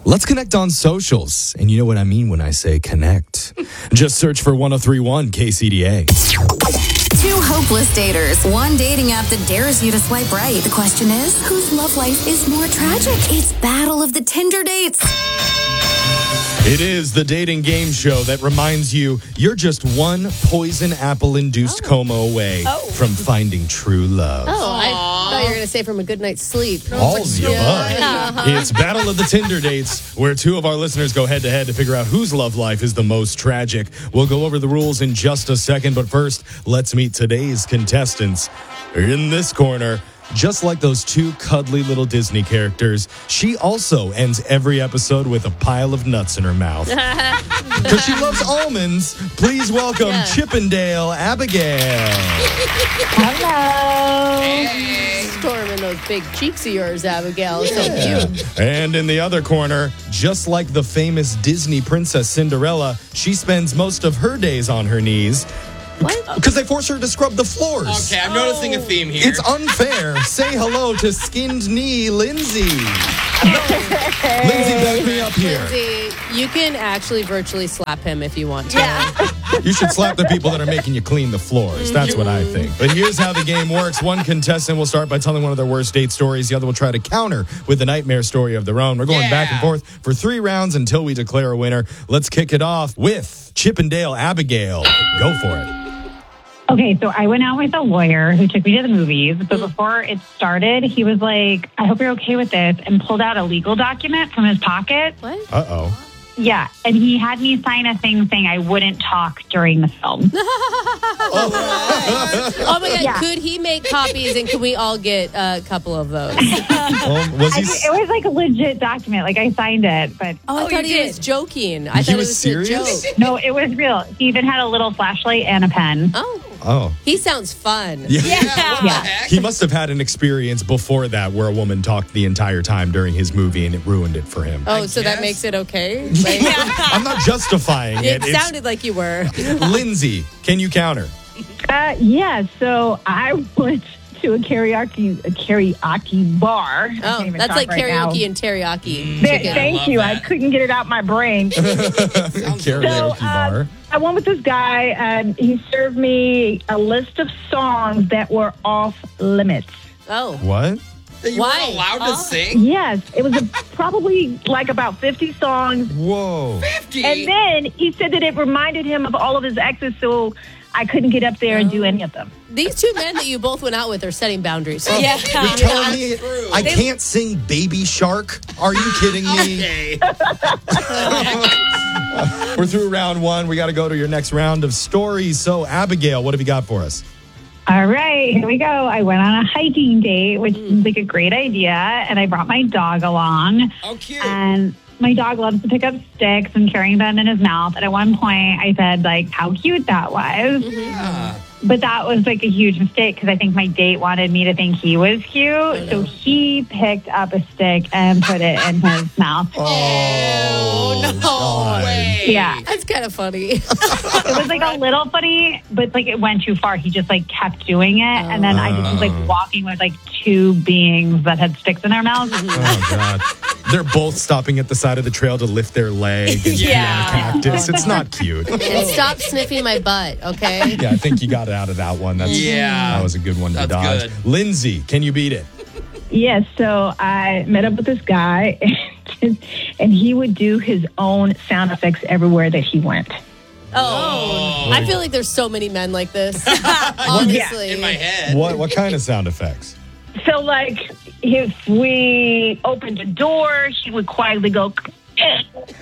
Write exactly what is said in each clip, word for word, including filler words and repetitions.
Let's connect on socials. And you know what I mean when I say connect. Just search for one oh three point one K C D A. Two hopeless daters. One dating app that dares you to swipe right. The question is, whose love life is more tragic? It's Battle of the Tinder Dates. It is the dating game show that reminds you you're just one poison apple-induced Oh. coma away Oh. from finding true love. Oh, I thought you were going to say from a good night's sleep. All of the Yeah. above. It's Battle of the Tinder Dates, where two of our listeners go head-to-head to figure out whose love life is the most tragic. We'll go over the rules in just a second, but first, let's meet today's contestants. In this corner, just like those two cuddly little Disney characters, she also ends every episode with a pile of nuts in her mouth. Because she loves almonds, please welcome Yeah. Chippendale Abigail. Hello. Storming those big cheeks of yours, Abigail. So cute. And in the other corner, just like the famous Disney princess Cinderella, she spends most of her days on her knees. What? Because they force her to scrub the floors. Okay, I'm noticing a theme here. It's unfair. Say hello to skinned knee Lindsay. Lindsay, back me up here. Lindsay, you can actually virtually slap him if you want to. Yeah. You should slap the people that are making you clean the floors. That's what I think. But here's how the game works. One contestant will start by telling one of their worst date stories. The other will try to counter with a nightmare story of their own. We're going Yeah. back and forth for three rounds until we declare a winner. Let's kick it off with Chippendale Abigail. Go for it. Okay, so I went out with a lawyer who took me to the movies, but before it started, he was like, I hope you're okay with this, and pulled out a legal document from his pocket. What? Uh-oh. Yeah, and he had me sign a thing saying I wouldn't talk during the film. Oh my God! Yeah. Could he make copies, and can we all get a couple of those? Well, was I, he... it was like a legit document. Like, I signed it, but Oh, I oh, thought you he did. was joking. I He thought it was was serious? a joke. No, it was real. He even had a little flashlight and a pen. Oh, Oh. he sounds fun. Yeah. Yeah, what Yeah. the heck? He must have had an experience before that where a woman talked the entire time during his movie and it ruined it for him. Oh, I so that guess. makes it okay? Like, I'm not justifying it. it sounded like you were. It's Lindsay, can you counter? Uh, yeah, so I went to a karaoke a karaoke bar. I Oh, can't even that's talk like right now. karaoke and teriyaki. Th- chicken. Thank love you. I that. couldn't get it out my brain. Karaoke So, uh, bar. I went with this guy, and he served me a list of songs that were off limits. Oh, What? You Why? were allowed Huh? to sing? Yes, it was a, probably like about fifty songs. Whoa. fifty? And then he said that it reminded him of all of his exes, so I couldn't get up there and do any of them. these two men that you both went out with are setting boundaries. Yeah. You're telling me true. I can't sing Baby Shark? Are you kidding me? Okay. We're through round one. We got to go to your next round of stories. So, Abigail, what have you got for us? All right, here we go. I went on a hiking date, which seems like a great idea, and I brought my dog along. Oh, cute. And my dog loves to pick up sticks and carrying them in his mouth. And at one point, I said, like, how cute that was. Yeah. But that was, like, a huge mistake because I think my date wanted me to think he was cute. So he picked up a stick and put it in his mouth. Oh, no God. way. Yeah. That's kind of funny. It was, like, a little funny, but, like, it went too far. He just, like, kept doing it. And then I just was, like, walking with, like, two beings that had sticks in their mouths. Oh, God. They're both stopping at the side of the trail to lift their leg and pee on a cactus. It's not cute. And stop sniffing my butt, okay? Yeah, I think you got it out of that one. That's, Yeah. That was a good one to That's dodge. good. Lindsay, can you beat it? Yes, so I met up with this guy, and, and he would do his own sound effects everywhere that he went. Oh, I feel like there's so many men like this. Honestly. In my head. What what kind of sound effects? So, like, if we opened a door, he would quietly go, eh.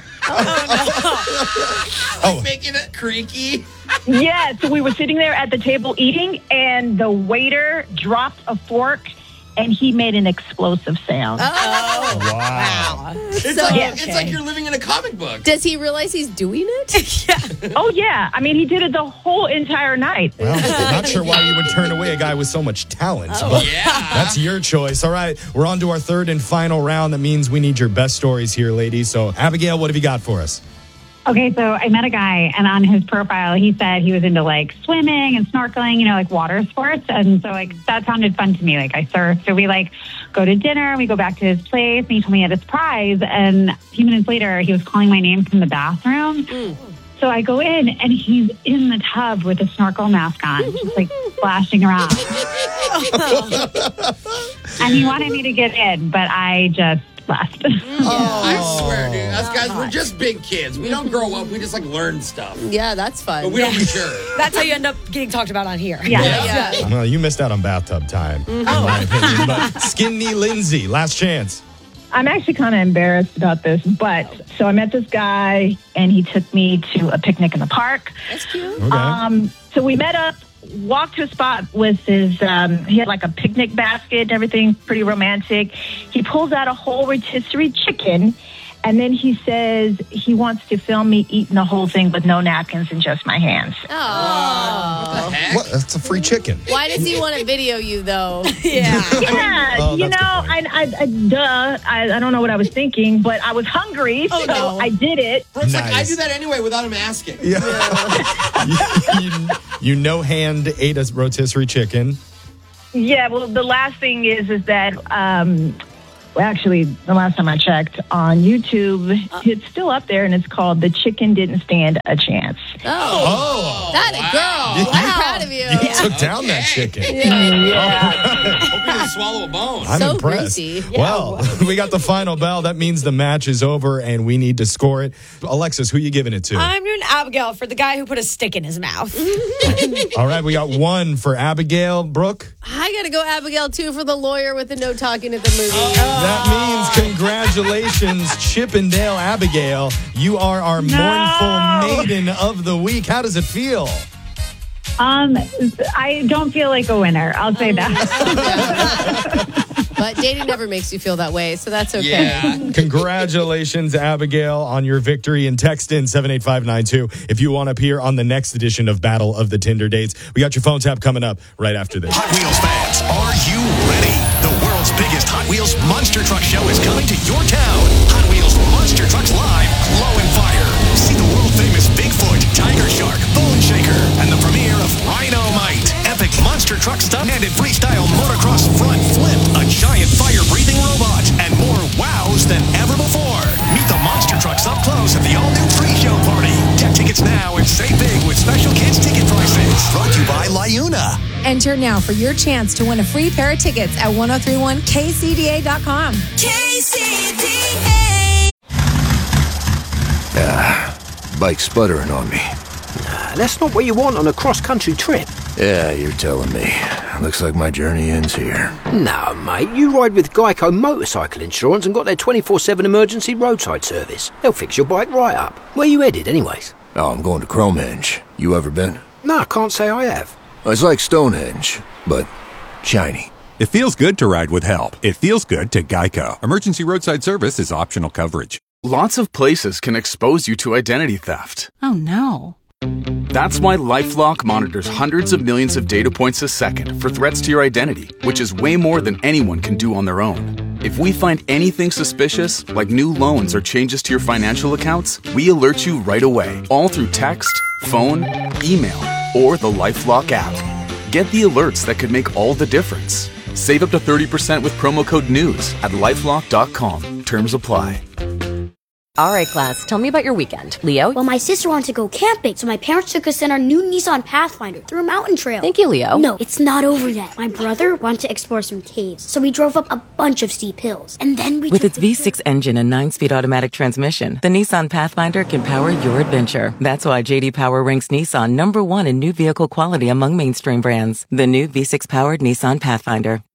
Oh. Making it creaky. Yeah, so we were sitting there at the table eating, and the waiter dropped a fork, and he made an explosive sound. Oh. Wow. It's, So- like, Yeah. it's like you're living in a comic book. Does he realize he's doing it? Oh, yeah. I mean, he did it the whole entire night. Well, not sure why you would turn away a guy with so much talent, but Yeah. that's your choice. All right, we're on to our third and final round. That means we need your best stories here, ladies. So, Abigail, what have you got for us? Okay, so I met a guy, and on his profile, he said he was into like swimming and snorkeling, you know, like water sports. And so, like, that sounded fun to me. Like, I surf. So we like go to dinner, we go back to his place, and he told me he had a surprise. And a few minutes later, he was calling my name from the bathroom. Mm. So I go in, and he's in the tub with a snorkel mask on, just like splashing around. And he wanted me to get in, but I just left. Oh, I swear, dude. Us guys, we're just big kids. We don't grow up. We just like learn stuff. Yeah, that's fun. But we don't mature. That's how you end up getting talked about on here. Yeah. Yeah. yeah. Well, you missed out on bathtub time, Mm-hmm. in my opinion. But Skinny Lindsay, last chance. I'm actually kind of embarrassed about this, but so I met this guy and he took me to a picnic in the park. That's cute. Okay. Um, so we met up, walked to a spot with his, um, he had like a picnic basket and everything, pretty romantic. He pulls out a whole rotisserie chicken, and then he says he wants to film me eating the whole thing with no napkins and just my hands. Oh. What the heck? What? That's a free chicken. Why does he want to video you, though? Yeah. Yeah, Oh, you that's know, good I, I, I, duh, I, I don't know what I was thinking, but I was hungry, Oh, so no. I did it. Brooke's like, I Nice. do that anyway without him asking. Yeah. you, you, you no hand ate a rotisserie chicken. Yeah, well, the last thing is, is that, um, well, actually, the last time I checked on YouTube, it's still up there, and it's called "The Chicken Didn't Stand a Chance." Oh. Oh. That a girl. Yeah. I'm proud of you. You took down that chicken. Hope you didn't swallow a bone. I'm So impressed. greasy. Well, we got the final bell. That means the match is over and we need to score it. Alexis, who you giving it to? I'm doing Abigail for the guy who put a stick in his mouth. All right, we got one for Abigail. Brooke? I got to go Abigail, too, for the lawyer with the no talking at the movie. That means congratulations, Chippendale Abigail. You are our mournful maiden of the week. How does it feel? Um, I don't feel like a winner. I'll say that. But dating never makes you feel that way, so that's okay. Yeah. Congratulations, Abigail, on your victory. And text in seven eight five nine two if you want to appear on the next edition of Battle of the Tinder Dates. We got your phone tap coming up right after this. Hot Wheels fans, are you ready? The world's biggest Hot Wheels Monster Truck Show is coming to your town. Hot Wheels Monster Trucks Live, Glow and Fire. See the world-famous Bigfoot, Tiger Shark, Bone Shaker, and the premiere of Rhino-Mite. Epic monster truck stunt and freestyle motocross front flip, a giant fire-breathing robot, and more wows than ever before. Meet the monster trucks up close at the all-new pre-show party. Get tickets now and save big with special kids ticket prices. Brought to you by Liuna. Enter now for your chance to win a free pair of tickets at ten thirty-one K C D A dot com. K C D A. Ah, bike sputtering on me. Nah, that's not what you want on a cross-country trip. Yeah, you're telling me. Looks like my journey ends here. No, mate, you ride with Geico Motorcycle Insurance and got their twenty-four seven emergency roadside service. They'll fix your bike right up. Where you headed, anyways? Oh, I'm going to Cromhenge. You ever been? No, I can't say I have. It's like Stonehenge, but shiny. It feels good to ride with help. It feels good to Geico. Emergency roadside service is optional coverage. Lots of places can expose you to identity theft. Oh, no. That's why LifeLock monitors hundreds of millions of data points a second for threats to your identity, which is way more than anyone can do on their own. If we find anything suspicious, like new loans or changes to your financial accounts, we alert you right away, all through text, phone, email, or the LifeLock app. Get the alerts that could make all the difference. Save up to thirty percent with promo code NEWS at lifelock dot com. Terms apply. All right, class, tell me about your weekend. Leo? Well, my sister wanted to go camping, so my parents took us in our new Nissan Pathfinder through a mountain trail. Thank you, Leo. No, it's not over yet. My brother wanted to explore some caves, so we drove up a bunch of steep hills. And then we With took its V six engine and nine-speed automatic transmission, the Nissan Pathfinder can power your adventure. That's why J D Power ranks Nissan number one in new vehicle quality among mainstream brands. The new V six-powered Nissan Pathfinder.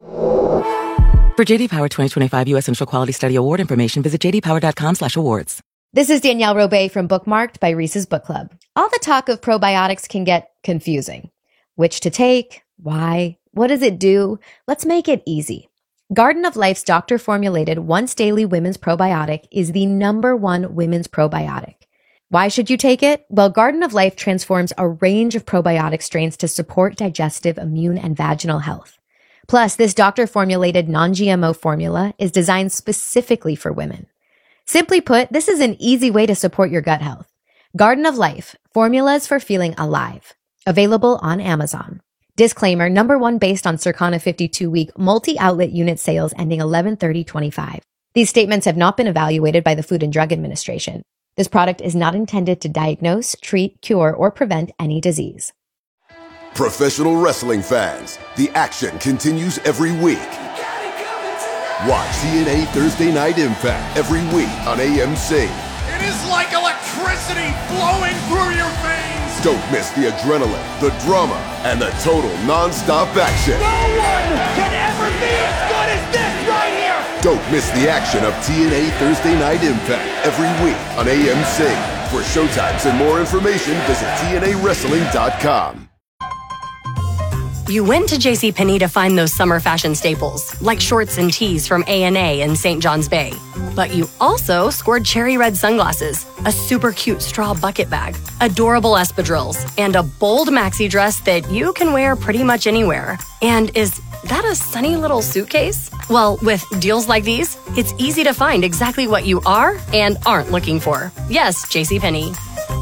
For J D Power twenty twenty-five U S Central Quality Study Award information, visit j d power dot com slash awards. This is Danielle Robay from Bookmarked by Reese's Book Club. All the talk of probiotics can get confusing. Which to take? Why? What does it do? Let's make it easy. Garden of Life's doctor-formulated once-daily women's probiotic is the number one women's probiotic. Why should you take it? Well, Garden of Life transforms a range of probiotic strains to support digestive, immune, and vaginal health. Plus, this doctor-formulated non-G M O formula is designed specifically for women. Simply put, this is an easy way to support your gut health. Garden of Life, formulas for feeling alive. Available on Amazon. Disclaimer, number one based on Circana fifty-two week multi-outlet unit sales ending eleven thirty twenty-five. These statements have not been evaluated by the Food and Drug Administration. This product is not intended to diagnose, treat, cure, or prevent any disease. Professional wrestling fans, the action continues every week. Watch T N A Thursday Night Impact every week on A M C. It is like electricity flowing through your veins. Don't miss the adrenaline, the drama, and the total non-stop action. No one can ever be as good as this right here. Don't miss the action of T N A Thursday Night Impact every week on A M C. For showtimes and more information, visit T N A wrestling dot com. You went to JCPenney to find those summer fashion staples, like shorts and tees from A and A in Saint John's Bay. But you also scored cherry red sunglasses, a super cute straw bucket bag, adorable espadrilles, and a bold maxi dress that you can wear pretty much anywhere. And is that a sunny little suitcase? Well, with deals like these, it's easy to find exactly what you are and aren't looking for. Yes, JCPenney.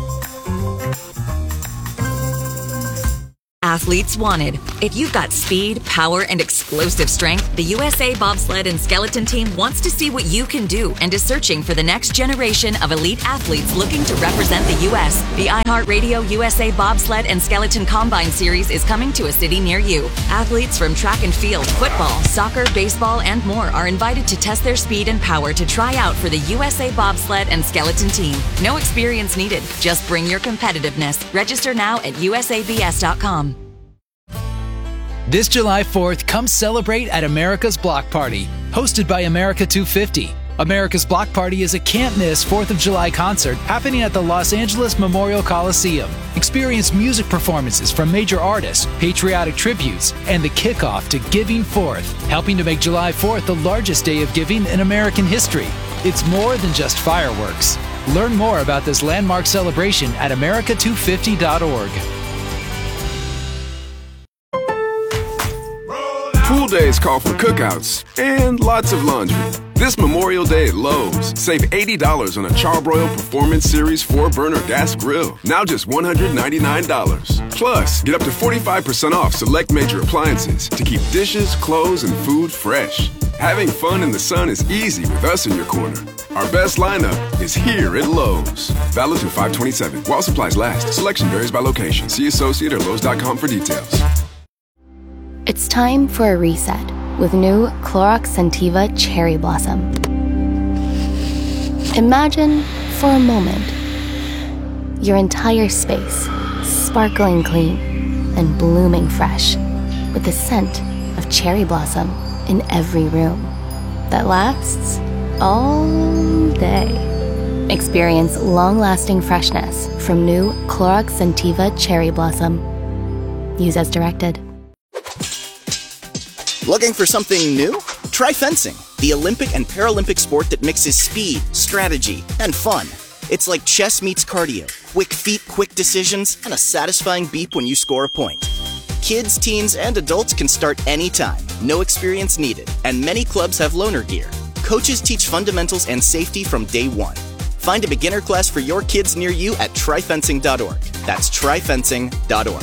Athletes wanted. If you've got speed, power, and explosive strength, the U S A Bobsled and Skeleton Team wants to see what you can do and is searching for the next generation of elite athletes looking to represent the U S. The iHeartRadio U S A Bobsled and Skeleton Combine Series is coming to a city near you. Athletes from track and field, football, soccer, baseball, and more are invited to test their speed and power to try out for the U S A Bobsled and Skeleton Team. No experience needed. Just bring your competitiveness. Register now at U S A B S dot com. This July fourth, come celebrate at America's Block Party, hosted by America two fifty. America's Block Party is a can't-miss fourth of July concert happening at the Los Angeles Memorial Coliseum. Experience music performances from major artists, patriotic tributes, and the kickoff to Giving Fourth, helping to make July fourth the largest day of giving in American history. It's more than just fireworks. Learn more about this landmark celebration at America two fifty dot org. Pool days call for cookouts and lots of laundry. This Memorial Day at Lowe's, save eighty dollars on a Charbroil Performance Series four burner gas grill. Now just one hundred ninety-nine dollars. Plus, get up to forty-five percent off select major appliances to keep dishes, clothes, and food fresh. Having fun in the sun is easy with us in your corner. Our best lineup is here at Lowe's. Valid through five twenty-seven. While supplies last. Selection varies by location. See associate or Lowe's dot com for details. It's time for a reset with new Clorox Scentiva Cherry Blossom. Imagine, for a moment, your entire space sparkling clean and blooming fresh with the scent of cherry blossom in every room that lasts all day. Experience long-lasting freshness from new Clorox Scentiva Cherry Blossom. Use as directed. Looking for something new? Try fencing, the Olympic and Paralympic sport that mixes speed, strategy, and fun. It's like chess meets cardio, quick feet, quick decisions, and a satisfying beep when you score a point. Kids, teens, and adults can start anytime, no experience needed, and many clubs have loaner gear. Coaches teach fundamentals and safety from day one. Find a beginner class for your kids near you at try fencing dot org. That's try fencing dot org.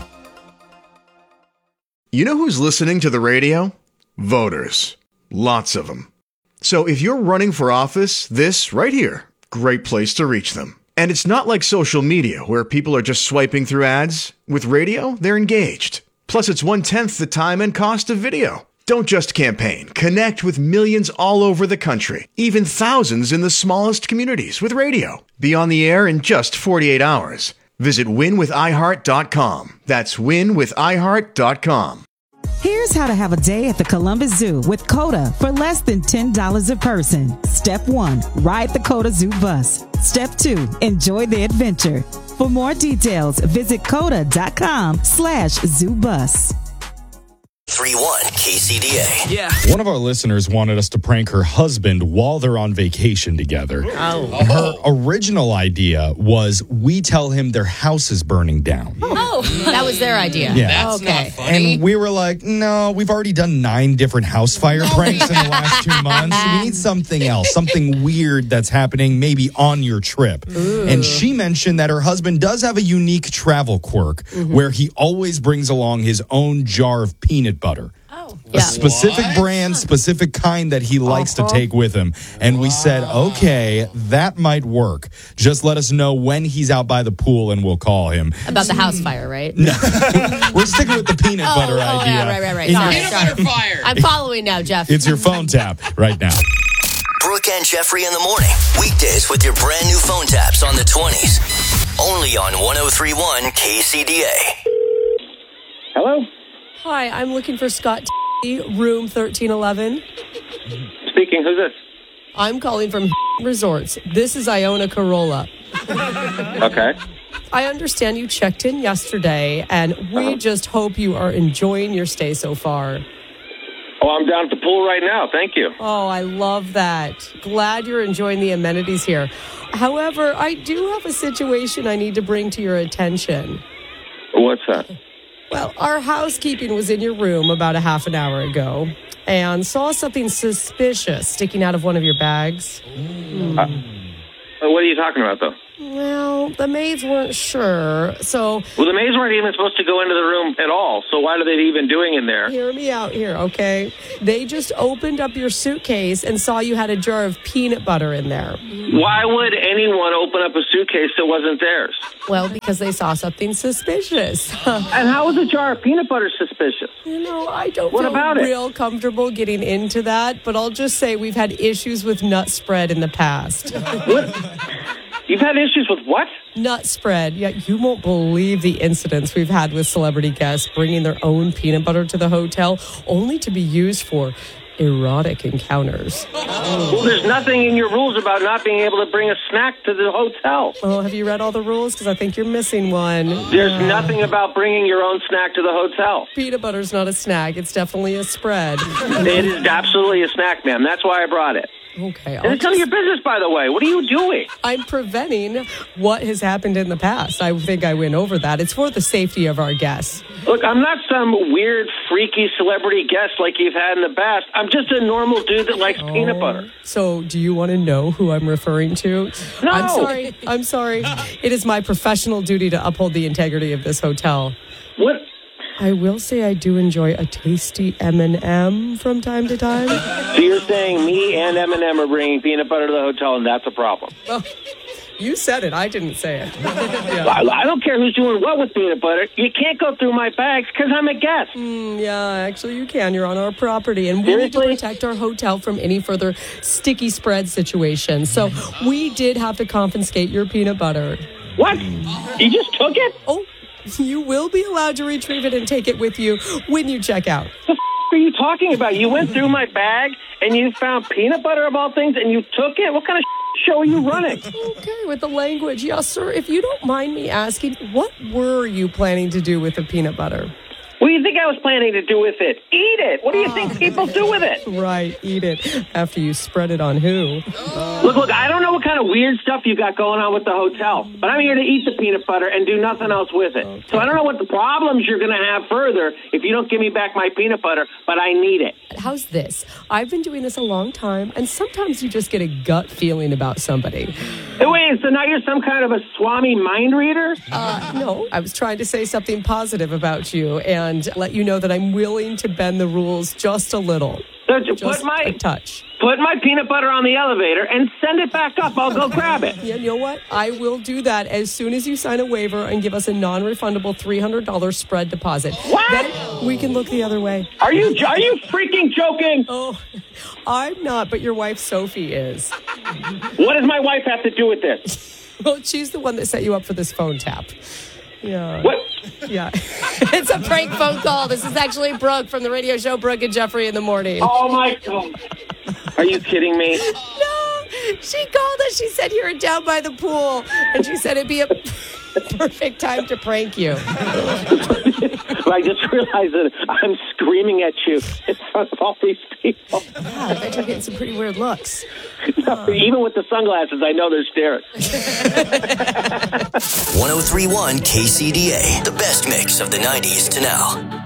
You know who's listening to the radio? Voters. Lots of them. So if you're running for office, this right here, great place to reach them. And it's not like social media where people are just swiping through ads. With radio, they're engaged. Plus, it's one-tenth the time and cost of video. Don't just campaign. Connect with millions all over the country, even thousands in the smallest communities with radio. Be on the air in just forty-eight hours. Visit win with i heart dot com. That's win with i heart dot com. Here's how to have a day at the Columbus Zoo with COTA for less than ten dollars a person. Step one, ride the COTA Zoo bus. Step two, enjoy the adventure. For more details, visit COTA dot com slash zoo bus. three one K C D A. Yeah. One of our listeners wanted us to prank her husband while they're on vacation together. Oh. Her original idea was we tell him their house is burning down. Oh, that was their idea. Yeah. That's okay. not funny. And we were like, no, we've already done nine different house fire pranks in the last two months. We need something else, something weird that's happening maybe on your trip. Ooh. And she mentioned that her husband does have a unique travel quirk Mm-hmm. where he always brings along his own jar of peanut butter. Oh. A Yeah. specific What? brand, specific kind that he likes Uh-huh. to take with him. And we said, okay, that might work. Just let us know when he's out by the pool and we'll call him. About the house fire, right? No, we're sticking with the peanut Oh, butter oh, idea. yeah, right, right, right. In Sorry, your- Peanut sorry. butter fire. I'm following now, Jeff. It's your phone tap right now. Brooke and Jeffrey in the morning. Weekdays with your brand new phone taps on the twenties. Only on one oh three point one K C D A. Hello? Hi, I'm looking for Scott T, room thirteen eleven. Speaking, who's this? I'm calling from Resorts. This is Iona Corolla. Okay. I understand you checked in yesterday, and we Uh-huh. just hope you are enjoying your stay so far. Oh, I'm down at the pool right now. Thank you. Oh, I love that. Glad you're enjoying the amenities here. However, I do have a situation I need to bring to your attention. What's that? Well, our housekeeping was in your room about a half an hour ago and saw something suspicious sticking out of one of your bags. Uh, what are you talking about, though? Well, the maids weren't sure, so... Well, the maids weren't even supposed to go into the room at all, so why are they even doing in there? Hear me out here, okay? They just opened up your suitcase and saw you had a jar of peanut butter in there. Why would anyone open up a suitcase that wasn't theirs? Well, because they saw something suspicious. And how is a jar of peanut butter suspicious? You know, I don't What feel about it? real comfortable getting into that, but I'll just say we've had issues with nut spread in the past. What? You've had issues with what? Nut spread. Yeah, you won't believe the incidents we've had with celebrity guests bringing their own peanut butter to the hotel, only to be used for erotic encounters. Well, there's nothing in your rules about not being able to bring a snack to the hotel. Oh, have you read all the rules? Because I think you're missing one. There's Uh, nothing about bringing your own snack to the hotel. Peanut butter's not a snack. It's definitely a spread. It is absolutely a snack, ma'am. That's why I brought it. Okay. And it's none of your business, by the way. What are you doing? I'm preventing what has happened in the past. I think I went over that. It's for the safety of our guests. Look, I'm not some weird, freaky celebrity guest like you've had in the past. I'm just a normal dude that likes Oh. peanut butter. So, do you want to know who I'm referring to? No. I'm sorry. I'm sorry. It is my professional duty to uphold the integrity of this hotel. What? I will say I do enjoy a tasty M and M from time to time. So you're saying me and M and M are bringing peanut butter to the hotel, and that's a problem? Well, you said it. I didn't say it. Yeah. I, I don't care who's doing what with peanut butter. You can't go through my bags because I'm a guest. Mm, yeah, actually you can. You're on our property, and we need to Seriously? protect our hotel from any further sticky spread situations. So we did have to confiscate your peanut butter. What? You just took it? Oh, you will be allowed to retrieve it and take it with you when you check out. What the f- are you talking about? You went through my bag and you found peanut butter of all things and you took it? What kind of show are you running? Okay, with the language. Yes, sir. If you don't mind me asking, what were you planning to do with the peanut butter? What do you think I was planning to do with it? Eat it. What do you think people do with it? Right, eat it after you spread it on who? Look, look, I don't know what kind of weird stuff you got going on with the hotel, but I'm here to eat the peanut butter and do nothing else with it. Okay. So I don't know what the problems you're going to have further if you don't give me back my peanut butter, but I need it. How's this? I've been doing this a long time, and sometimes you just get a gut feeling about somebody. Hey, wait, so now you're some kind of a Swami mind reader? Uh, no, I was trying to say something positive about you and let you know that I'm willing to bend the rules just a little. So just put my a touch. Put my peanut butter on the elevator and send it back up. I'll go grab it. Yeah, you know what? I will do that as soon as you sign a waiver and give us a non-refundable three hundred dollars spread deposit. What? Then we can look the other way. Are you are you freaking joking? Oh, I'm not, but your wife Sophie is. What does my wife have to do with this? Well, she's the one that set you up for this phone tap. Yeah. What? Yeah. It's a prank phone call. This is actually Brooke from the radio show Brooke and Jeffrey in the Morning. Oh, my God. Are you kidding me? No. She called us. She said you were down by the pool. And she said it'd be a perfect time to prank you. I just realized that I'm screaming at you in front of all these people. Yeah, I bet you're getting some pretty weird looks. No, even with the sunglasses, I know they're staring. one oh three point one K C D A, the best mix of the nineties to now.